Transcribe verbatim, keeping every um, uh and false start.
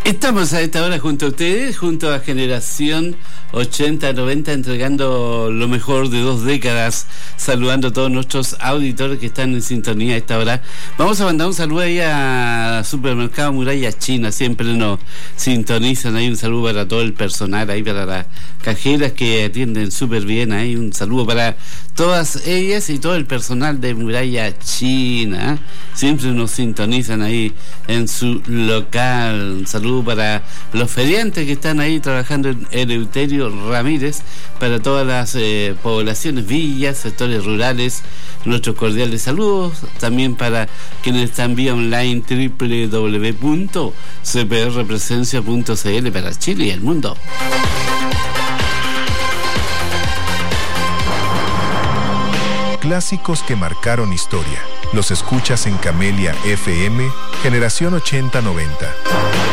Estamos a esta hora junto a ustedes, junto a Generación ochenta noventa, entregando lo mejor de dos décadas, saludando a todos nuestros auditores que están en sintonía a esta hora. Vamos a mandar un saludo ahí a Supermercado Muralla China, siempre nos sintonizan ahí, un saludo para todo el personal ahí, para las cajeras que atienden súper bien ahí, un saludo para todas ellas y todo el personal de Muralla China, siempre nos sintonizan ahí en su local. Un saludo para los feriantes que están ahí trabajando en Eleuterio Ramírez, para todas las eh, poblaciones, villas, sectores rurales, nuestros cordiales saludos. También para quienes están vía online, doble u doble u doble u punto c p r presencia punto c l para Chile y el mundo. Clásicos que marcaron historia. Los escuchas en Camelia F M, Generación ochenta noventa.